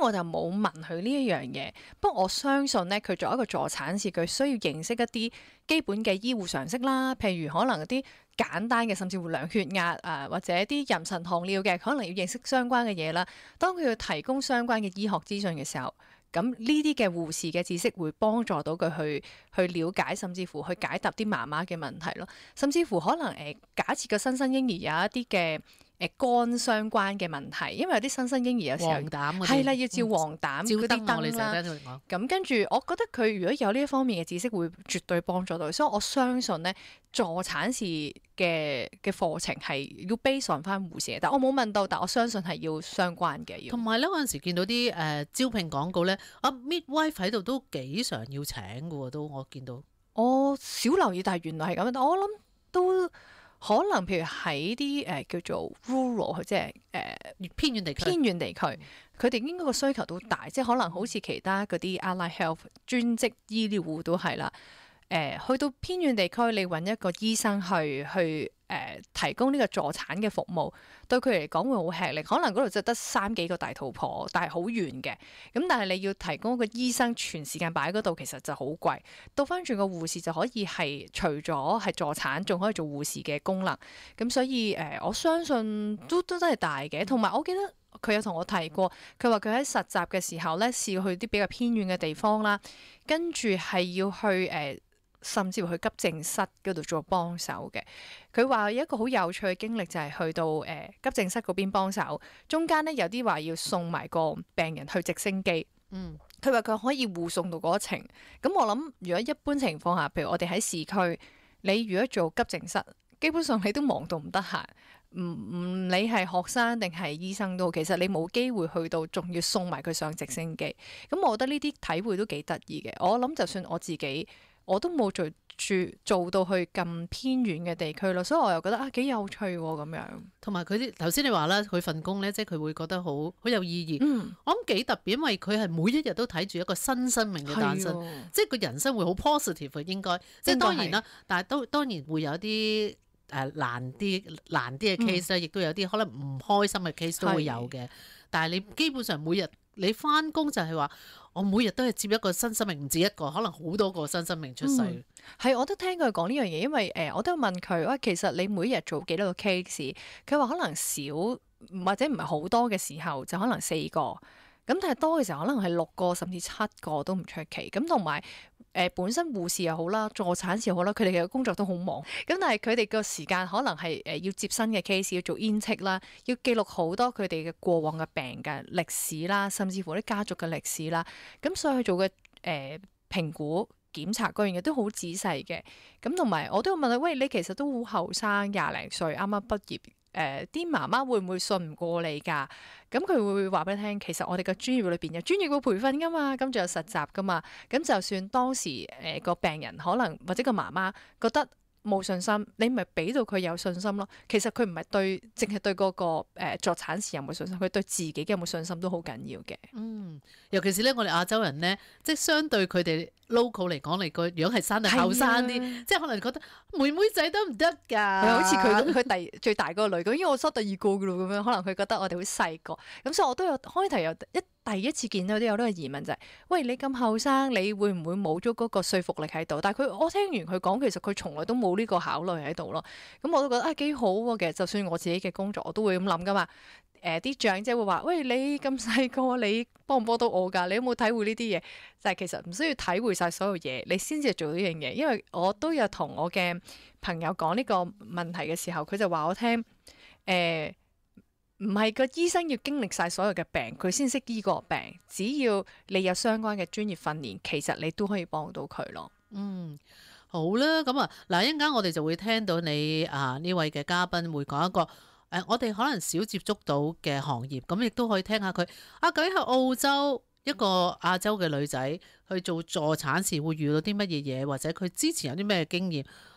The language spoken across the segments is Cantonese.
我就冇問佢呢一樣嘢。不過我相信咧，佢作為一個助產士，佢需要認識一啲基本嘅醫護常識啦，譬如可能一啲簡單嘅，甚至乎量血壓或者啲妊娠糖尿嘅，可能要認識相關嘅嘢啦。當佢要提供相關嘅醫學資訊嘅時候，咁呢啲嘅護士嘅知識會幫助到佢去了解，甚至乎去解答啲媽媽嘅問題咯。甚至乎可能假設個新生嬰兒有一啲嘅肝相關嘅問題，因為有啲新生嬰兒有時候黃疸係啦，要照黃疸嗰啲燈啦。咁跟住，我覺得佢如果有呢一方面嘅知識，會絕對幫助到。所以我相信咧，助產士嘅課程係要 base on 翻護士嘅。但我冇問到，但我相信係要相關嘅。 同埋咧，嗰陣時見到啲招聘廣告咧，midwife 喺度都幾常要請嘅喎，都我見到。 我少留意，但係原來係咁。但我諗都可能，譬如喺啲叫做 rural， 即係偏遠地區， 佢哋應該個需求都大，即係可能好似其他嗰啲 allied health 專職醫療護都係啦。去到偏遠地區，你揾一個醫生去提供呢個助產嘅服務，對佢嚟講會好吃力。可能嗰度就得3幾個大肚婆，但係好遠嘅。咁但係你要提供一個醫生全時間擺喺嗰度，其實就好貴。倒翻轉個護士就可以係除咗係助產，仲可以做護士嘅功能。咁所以我相信都真係大嘅。同埋我記得佢有同我提過，佢話佢喺實習嘅時候咧，試過去啲比較偏遠嘅地方啦，跟住係要去甚至乎去急症室嗰度做幫手嘅。佢話有一個好有趣嘅經歷，就係去到急症室嗰邊幫手，中間咧有啲話要送埋個病人去直升機。佢話佢可以護送到嗰程。咁我諗，如果一般情況下，譬如我哋喺市區，你如果做急症室，基本上你都忙到唔得閒，唔理係學生定係醫生都好，其實你冇機會去到，仲要送埋佢上直升機。咁我覺得呢啲體會都幾得意嘅。我諗就算我自己，我都冇做到去咁偏遠嘅地區咯，所以我又覺得幾有趣喎咁樣。 同埋佢啲頭先你話啦，佢份工咧，即係佢會覺得好有意義。我諗幾特別，因為佢係每一日都睇住一個新生命嘅誕生，即係個人生會好 positive 嘅應該。即係當然啦，但係當然會有啲難啲嘅 case 咧，亦都有啲可能唔開心嘅 case 都會有嘅。但係你基本上每日你翻工就係話，我每日都係接一個新生命，唔止一個，可能好多個新生命出世。 係，我都聽佢講呢樣嘢，因為我都問佢，其實你每日做幾多個 case？佢話可能少或者唔係好多嘅時候，就可能4個。咁但係多嘅時候，可能係6個甚至7個都唔出奇。咁同埋本身護士又好啦，助產士又好啦，佢哋嘅工作都好忙。咁但係佢哋個時間可能係要接新嘅 case，要做 intake 啦，要記錄好多佢哋嘅過往嘅病嘅歷史啦，甚至乎啲家族嘅歷史啦。咁所以佢做嘅評估檢查嗰樣嘢都好仔細嘅。咁同埋我都有問佢，喂，你其實都好後生，20零歲啱啱畢業。啲媽媽會唔會信唔過你㗎？咁佢會話俾你聽，其實我哋嘅專業裏邊有專業嘅培訓㗎嘛，咁仲有實習㗎嘛。咁就算當時個病人可能或者個媽媽覺得冇信心，你咪俾到佢有信心咯。其實佢唔係淨係對嗰個助產士有冇信心，佢對自己嘅有冇信心都好緊要嘅。 尤其是咧，我哋亞洲人咧，即係相對佢哋 local 嚟講，你個樣係生得後生啲，即係可能覺得妹妹仔都唔得㗎。 好似佢最大個女咁，因為我收第2個㗎咯，咁樣可能佢覺得我哋好細個，咁所以我都有開頭第一次見到有呢個疑問就係，喂，你咁後生，你會唔會冇咗嗰個說服力喺度？但係我聽完佢講，其實佢從來都冇呢個考慮喺度咯。咁我都覺得幾好喎。其實就算我自己嘅工作，我都會咁諗噶嘛。啲長者會話，喂，你咁細個，你幫唔幫到我㗎？你有冇體會呢啲嘢？就係其實唔需要體會晒所有嘢，你先至做呢樣嘢。因為我都有同我嘅朋友講呢個問題嘅時候，佢就話我聽，唔係個醫生要經歷晒所有嘅病，佢先識醫個病。只要你有相關嘅專業訓練，其實你都可以幫到佢咯。 好啦，咁嗱，一陣間我哋就會聽到你呢位嘅嘉賓會講一個我哋可能少接觸到嘅行業，咁亦都可以聽下佢究竟喺澳洲一個亞洲嘅女仔去做助產士會遇到啲乜嘢嘢，或者佢之前有啲咩經驗。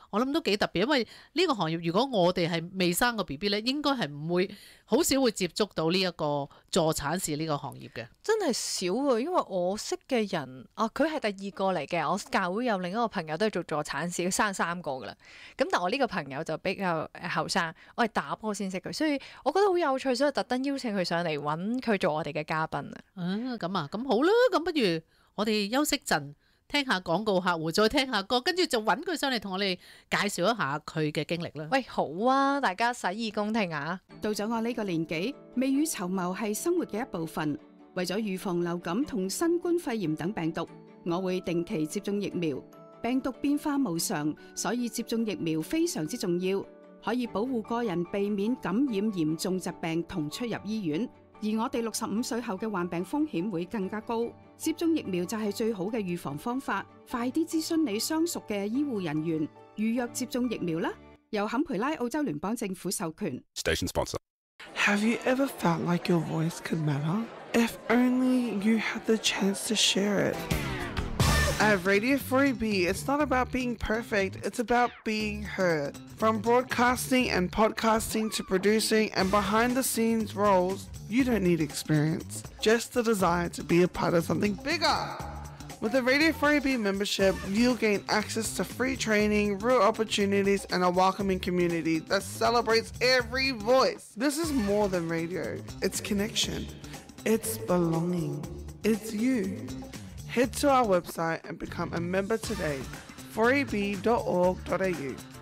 我諗都幾特別，因為呢個行業如果我哋係未生個 BB 咧，應該係唔會好少會接觸到呢一個助產士呢個行業嘅。 真係少喎，因為我識嘅人佢係第二個嚟嘅。我教會有另一個朋友都係做助產士，佢生3個噶啦。咁但我呢個朋友就比較後生，我係打波先識佢，所以我覺得好有趣，所以特登邀請佢上嚟揾佢做我哋嘅嘉賓啊。 咁好啦，咁不如我哋休息陣。聽下廣告客戶，再聽下歌，跟住就揾佢上嚟同我哋介紹一下佢嘅經歷啦。 喂，好啊，大家洗耳恭聽啊！ 到咗我呢個年紀，未雨綢繆係生活嘅一部分。為咗預防流感同新冠肺炎等病毒，我會定期接種疫苗。病毒變化無常，所以接種疫苗非常之重要，可以保護個人避免感染嚴重疾病同出入醫院。而我哋65歲後嘅患病風險會更加高，接種疫苗就係最好嘅預防方法。快啲諮詢你相熟嘅醫護人員，預約接種疫苗啦！由坎培拉澳洲聯邦政府授權。 Station sponsor. Have you ever felt like your voice could matter? If only you had the chance to share it. At Radio 4AB, it's not about being perfect, it's about being heard. From broadcasting and podcasting to producing and behind-the-scenes roles, you don't need experience, just the desire to be a part of something bigger. With a Radio 4AB membership, you'll gain access to free training, real opportunities, and a welcoming community that celebrates every voice. This is more than radio. It's connection. It's belonging. It's you. Head to our website and become a member today, 4ab.org.au.